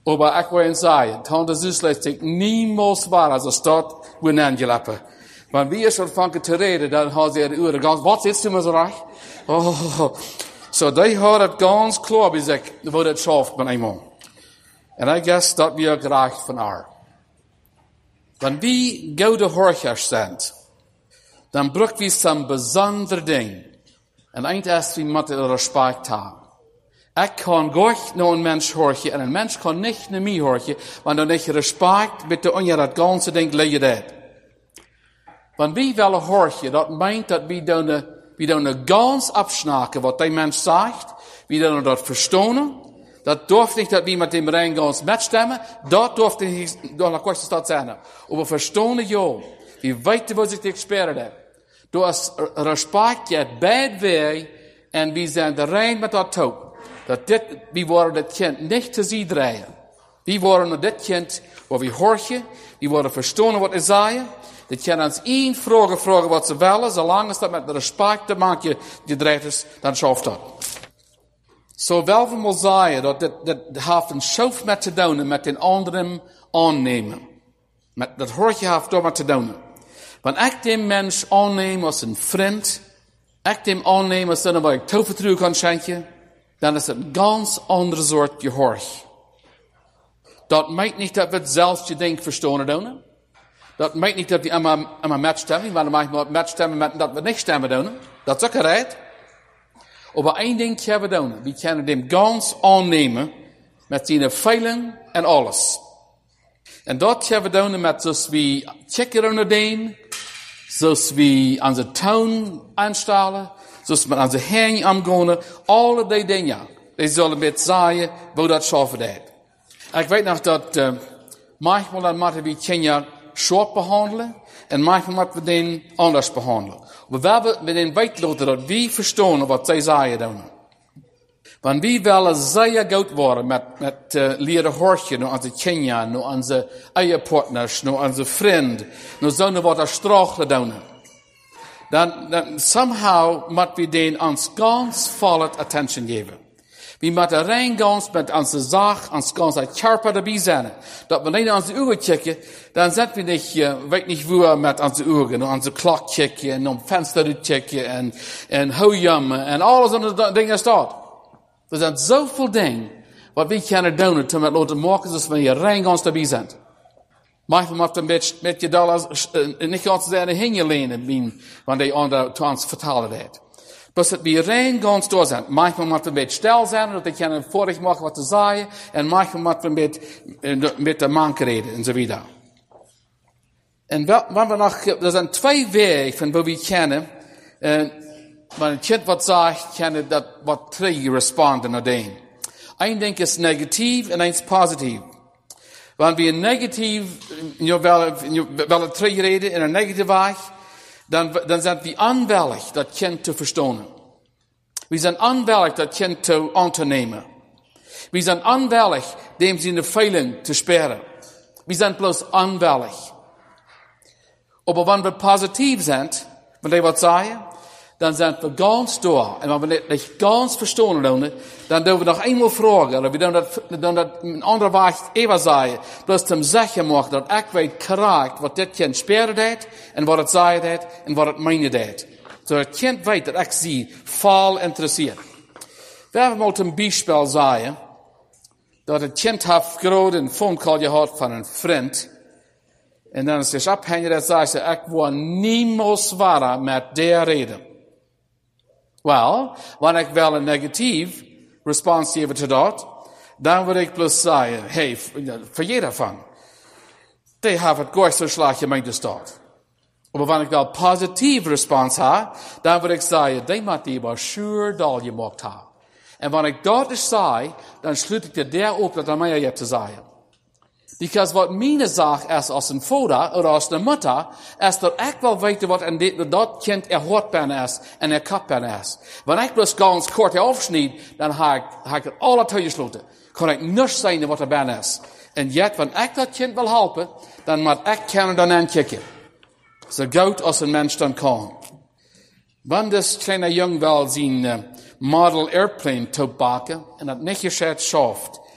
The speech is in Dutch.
Aber ich will Ihnen sagen, Tante Süß lässt sich niemals wahr, als es dort wo angelappen. Wenn wir schon fangen zu reden, dann haben sie ihre Uhren ganz, was ist immer so reich? Oh. So, die haben het ganz klar gesagt, wo das schafft man einmal. Und ich guess, dat wir gereicht von haar. Wenn wir gute Horchers sind, dann braucht wir some besondere Ding. Und eins ist, wie man den Respekt haben. Ich kann gar nicht nur ein Mensch horchen, und ein Mensch kann nicht nur mich horchen, wenn du nicht Respekt mit der Unja das ganze Ding legt. Wenn wir wollen horchen, das meint, dass wir dann ganz abschnaken, was der Mensch sagt, wir dann das verstehen. Das darf nicht, dass wir mit dem rein ganz mitstimmen. Das darf nicht, doch nach kurzer Zeit sein. Aber verstehen ja, wie weit was ich dich gesperrt habe. Du hast Respekt, jetzt beide Wege, und wir sind rein mit das Taub. Wir wollen das Kind nicht zu sie drehen. Wir wollen das Kind, wo wir horchen, wir wollen verstehen, was er sagt. Dat kan ons één vragen wat ze willen, zolang als dat met respect te maken gedreht is, dan schaft dat. Zo wel we mal zeggen, dat heeft een schoof met te doen, met den anderen aannemen. Dat hoort je heeft door met te doen. Want ik dem mens aanneem als een vriend, ik dem aanneem als een waar ik toevertrouwen kan schenken, dan is het een ganz andere soort gehoor. Dat meint niet dat we het zelfs je denk verstaan doen. Dat meint niet dat we immer mitstemmen, want manchmal mitstemmen met dat we niet stemmen doen. Dat is ook gerecht. Aber één ding kunnen we doen. We kunnen hem ganz aannemen met zijn feilen en alles. En dat kunnen we doen met zoals we checken onder deen, zoals we onze toon aanstellen, zoals we met onze hang omgaan. Alle die dingen, die zullen met zeggen, hoe dat schaffen dat. Ik weet nog dat manchmal dan moeten we kinderen short behandelen en manchmal moeten we den anders behandelen. Maar we hebben met den weten dat we verstaan wat zij zeggen doen. Want we willen zeer goed worden met leren horen naar onze kinderen, naar onze eigen partners, naar onze vrienden, naar zo'n wat er strachelen doen. Dan somehow moeten we den ons ganz volle attention geven. We moeten rein ganz met onze zaak, ons ganze Körper dabei zijn. Dat we niet aan onze uren kijken, dan zijn we niet, weet niet hoe met onze uren, naar onze klok kijken, en om venster kijken, en hoe jammer, en alles andere dingen staat. Er zijn zoveel dingen, wat we kunnen doen, om het laten maken, zodat we hier rein ganz dabei zijn. Manchmal moet je met je dollars, niet ganz zijn hingen lenen, wanneer die andere to ons vertalen heeft. Dus dat we rein ganz door zijn. Manchmal moeten we een beetje stil zijn, dat ik kan vorig maken wat te zeggen. En manchmal moeten we met de man reden, en zo verder. En wanneer we nog, er zijn twee wegen van waar we kennen, wanneer een kind wat zegt, kennen dat wat drie responden naar ding. Eén ding is negatief en één is positief. Wanneer we negatief, je wel drie reden in een negatieve weg, dan zijn we aanwillig dat kind te verstaan. We zijn aanwillig dat kind te aan te nemen. We zijn aanwillig dem zijn feilen te speren. We zijn bloos aanwillig. Maar wanneer we positief zijn, wanneer we wat zeggen, dan zijn we ganz door. En wanneer we niet ganz verstaan doen, dan doen we nog eenmaal vragen. Of we doen dat een andere weg even zeggen. Dus om zeker maken dat ik weet correct wat dit kind speren deed, en wat het zei deed, en wat het meende deed. Zodat het kind weet dat ik zie vol interesseert. We hebben mal een bijspel zeggen, dat het kind heeft groot een phone call gehad van een vriend. En dan is het afhängig dat zegt, ik wil niemals waren met der reden. Wel, wanneer ik wel een negatief respons geef tot dat, dan wil ik plus zeggen, hey, voor je daarvan. Die hebben het gooi zo slag gemeend is dat. Maar wanneer ik wel positief respons heb, dan wil ik zeggen, die moet die maar sure dal gemaakt hebben. En wanneer ik dat is zei, dan sluit ik er daar op dat aan mij hebt te zeggen. Because wat mijn zaak is als een vader, of als een moeder, is dat ik wel weet wat dat kind hoort ben is, en kap ben is. Wanneer ik dus ganz kort afsnijd, dan ga ik het alle toegesloten. Kan ik niets zijn wat ben is. En jet, wanneer ik dat kind wil helpen, dan moet ik kunnen dan aankijken. Zo goed als een mens dan kan. Wanneer dus kleine jong wel zijn model airplane te bakken, en dat niet gezet schaft,